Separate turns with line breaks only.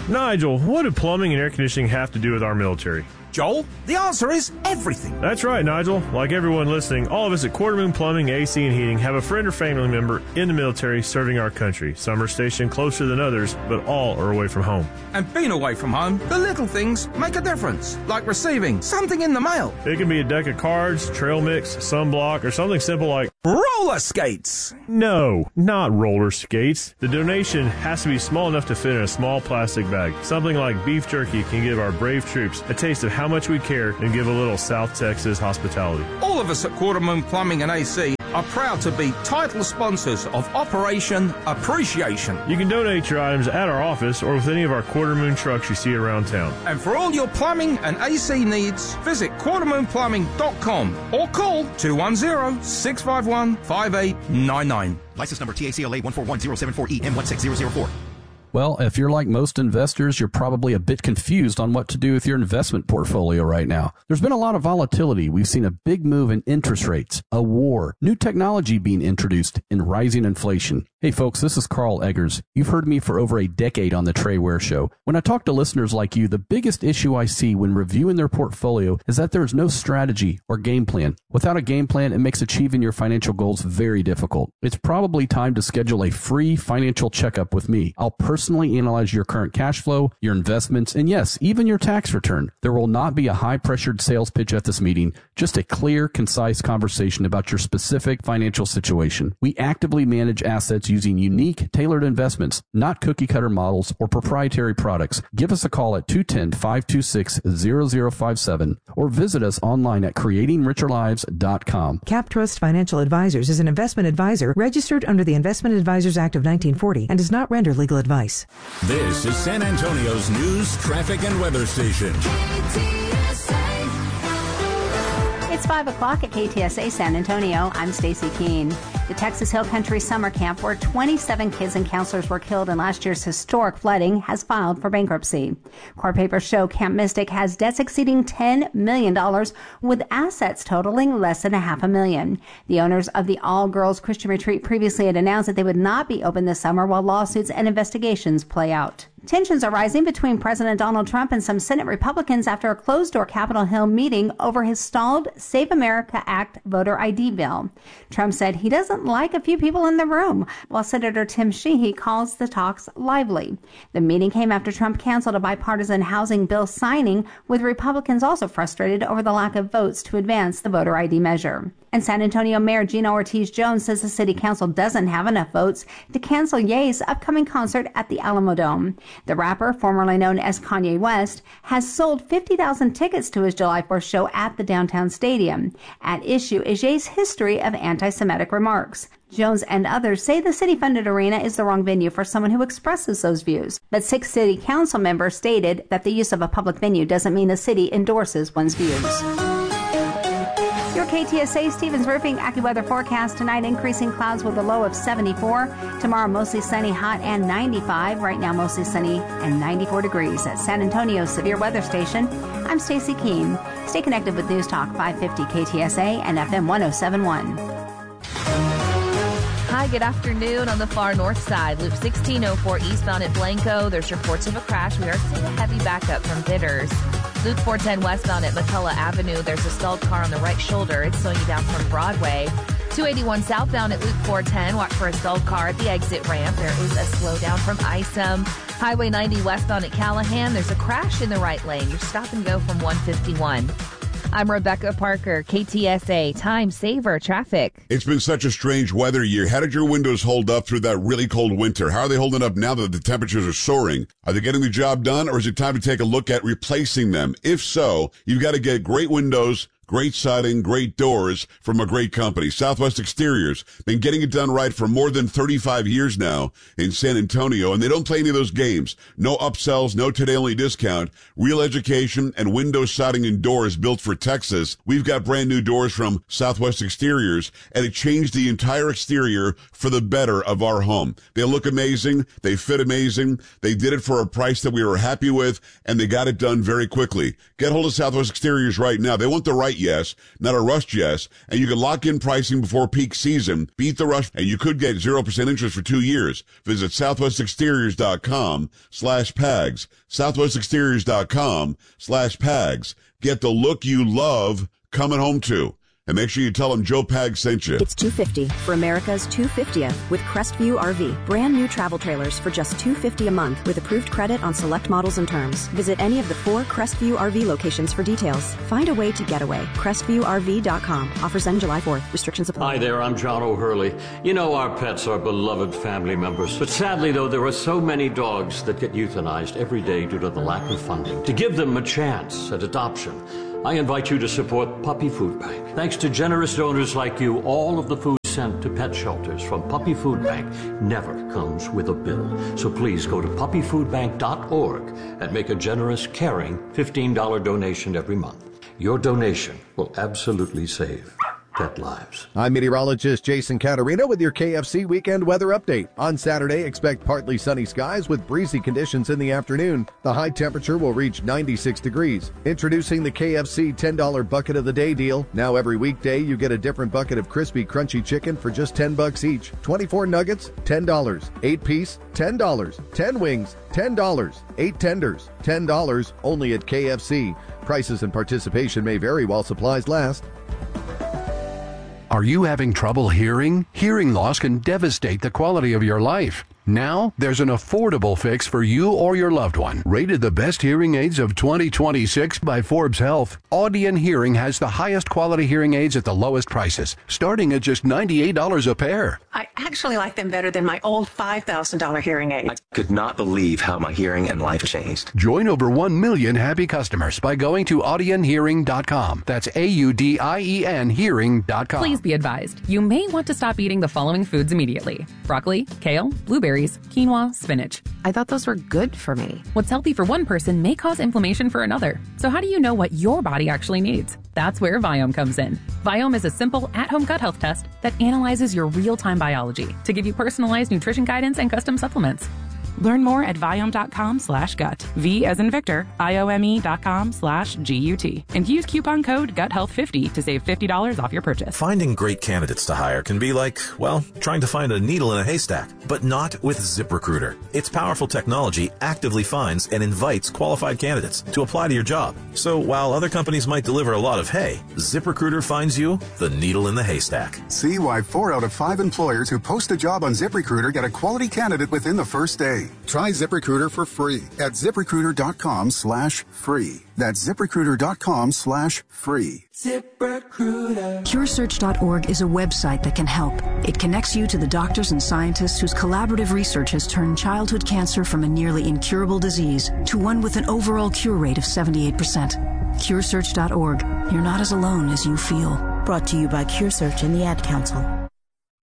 Nigel, what do plumbing and air conditioning have to do with our military?
Joel, the answer is everything.
That's right, Nigel. Like everyone listening, all of us at Quarter Moon Plumbing, AC, and Heating have a friend or family member in the military serving our country. Some are stationed closer than others, but all are away from home.
And being away from home, the little things make a difference, like receiving something in the mail.
It can be a deck of cards, trail mix, sunblock, or something simple like
roller skates.
No, not roller skates. The donation has to be small enough to fit in a small plastic bag. Something like beef jerky can give our brave troops a taste of how much we care and give a little South Texas hospitality.
All of us at Quarter Moon Plumbing and AC are proud to be title sponsors of Operation Appreciation.
You can donate your items at our office or with any of our Quarter Moon trucks you see around town.
And for all your plumbing and AC needs, visit quartermoonplumbing.com or call 210-651-5899.
License number TACLA 141074EM16004.
Well, if you're like most investors, you're probably a bit confused on what to do with your investment portfolio right now. There's been a lot of volatility. We've seen a big move in interest rates, a war, new technology being introduced, and rising inflation. Hey folks, this is Carl Eggers. You've heard me for over a decade on the Trey Ware Show. When I talk to listeners like you, the biggest issue I see when reviewing their portfolio is that there is no strategy or game plan. Without a game plan, it makes achieving your financial goals very difficult. It's probably time to schedule a free financial checkup with me. I'll personally analyze your current cash flow, your investments, and yes, even your tax return. There will not be a high-pressured sales pitch at this meeting, just a clear, concise conversation about your specific financial situation. We actively manage assets using unique, tailored investments, not cookie-cutter models or proprietary products. Give us a call at 210-526-0057 or visit us online at creatingricherlives.com.
CapTrust Financial Advisors is an investment advisor registered under the Investment Advisors Act of 1940 and does not render legal advice.
This is San Antonio's news, traffic, and weather station.
It's 5 o'clock at KTSA San Antonio. I'm Stacy Keene. The Texas Hill Country Summer Camp, where 27 kids and counselors were killed in last year's historic flooding, has filed for bankruptcy. Court papers show Camp Mystic has debts exceeding $10 million, with assets totaling less than $500,000. The owners of the all-girls Christian retreat previously had announced that they would not be open this summer while lawsuits and investigations play out. Tensions are rising between President Donald Trump and some Senate Republicans after a closed-door Capitol Hill meeting over his stalled Save America Act voter ID bill. Trump said he doesn't like a few people in the room, while Senator Tim Sheehy calls the talks lively. The meeting came after Trump canceled a bipartisan housing bill signing, with Republicans also frustrated over the lack of votes to advance the voter ID measure. And San Antonio Mayor Gina Ortiz-Jones says the city council doesn't have enough votes to cancel Ye's upcoming concert at the Alamo Dome. The rapper, formerly known as Kanye West, has sold 50,000 tickets to his July 4th show at the downtown stadium. At issue is Ye's history of anti-Semitic remarks. Jones and others say the city-funded arena is the wrong venue for someone who expresses those views. But 6 city council members stated that the use of a public venue doesn't mean the city endorses one's views. Your KTSA Stevens Roofing AccuWeather forecast tonight: increasing clouds with a low of 74. Tomorrow mostly sunny, hot, and 95. Right now mostly sunny and 94 degrees at San Antonio's Severe Weather Station. I'm Stacy Keene. Stay connected with News Talk 550 KTSA and FM 1071.
Hi, good afternoon. On the far north side, Loop 1604 eastbound at Blanco, there's reports of a crash. We are seeing a heavy backup from Bitters. Loop 410 westbound at McCullough Avenue, there's a stalled car on the right shoulder. It's slowing you down from Broadway. 281 southbound at Loop 410, watch for a stalled car at the exit ramp. There is a slowdown from Isom. Highway 90 westbound at Callahan, there's a crash in the right lane. You're stop and go from 151. I'm Rebecca Parker, KTSA Time Saver Traffic.
It's been such a strange weather year. How did your windows hold up through that really cold winter? How are they holding up now that the temperatures are soaring? Are they getting the job done, or is it time to take a look at replacing them? If so, you've got to get great windows, great siding, great doors from a great company. Southwest Exteriors, been getting it done right for more than 35 years now in San Antonio, and they don't play any of those games. No upsells, no today-only discount. Real education and window siding and doors built for Texas. We've got brand new doors from Southwest Exteriors, and it changed the entire exterior for the better of our home. They look amazing. They fit amazing. They did it for a price that we were happy with, and they got it done very quickly. Get hold of Southwest Exteriors right now. They want the right yes, not a rushed yes, and you can lock in pricing before peak season. Beat the rush, and you could get 0% interest for 2 years. Visit southwestexteriors.com/PAGS. southwestexteriors.com/PAGS. Get the look you love coming home to. And make sure you tell them Joe Pag sent you.
It's $250 for America's 250th with Crestview RV. Brand new travel trailers for just $250 a month with approved credit on select models and terms. Visit any of the 4 Crestview RV locations for details. Find a way to get away. CrestviewRV.com. Offers end July 4th. Restrictions apply.
Hi there, I'm John O'Hurley. You know our pets are beloved family members. But sadly, though, there are so many dogs that get euthanized every day due to the lack of funding. To give them a chance at adoption, I invite you to support Puppy Food Bank. Thanks to generous donors like you, all of the food sent to pet shelters from Puppy Food Bank never comes with a bill. So please go to puppyfoodbank.org and make a generous, caring $15 donation every month. Your donation will absolutely save pet lives.
I'm meteorologist Jason Caterino with your KFC weekend weather update. On Saturday, expect partly sunny skies with breezy conditions in the afternoon. The high temperature will reach 96 degrees. Introducing the KFC $10 bucket of the day deal. Now every weekday, you get a different bucket of crispy, crunchy chicken for just $10 each. 24 nuggets, $10. 8-piece, $10. 10 wings, $10. 8 tenders, $10. Only at KFC. Prices and participation may vary while supplies last.
Are you having trouble hearing? Hearing loss can devastate the quality of your life. Now, there's an affordable fix for you or your loved one. Rated the best hearing aids of 2026 by Forbes Health, Audion Hearing has the highest quality hearing aids at the lowest prices, starting at just $98 a pair.
I actually like them better than my old $5,000 hearing aid.
I could not believe how my hearing and life changed.
Join over 1 million happy customers by going to audionhearing.com. That's AUDIEN hearing.com.
Please be advised, you may want to stop eating the following foods immediately: broccoli, kale, blueberries, quinoa, spinach.
I thought those were good for me.
What's healthy for one person may cause inflammation for another. So how do you know what your body actually needs? That's where Viome comes in. Viome is a simple, at-home gut health test that analyzes your real-time biology to give you personalized nutrition guidance and custom supplements.
Learn more at Viome.com/gut. V as in Victor, IOME.com/GUT. And use coupon code GUTHEALTH50 to save $50 off your purchase.
Finding great candidates to hire can be like, well, trying to find a needle in a haystack, but not with ZipRecruiter. Its powerful technology actively finds and invites qualified candidates to apply to your job. So while other companies might deliver a lot of hay, ZipRecruiter finds you the needle in the haystack.
See why 4 out of 5 employers who post a job on ZipRecruiter get a quality candidate within the first day. Try ZipRecruiter for free at ZipRecruiter.com/free. That's ZipRecruiter.com/free.
ZipRecruiter. CureSearch.org is a website that can help. It connects you to the doctors and scientists whose collaborative research has turned childhood cancer from a nearly incurable disease to one with an overall cure rate of 78%. CureSearch.org. You're not as alone as you feel.
Brought to you by CureSearch and the Ad Council.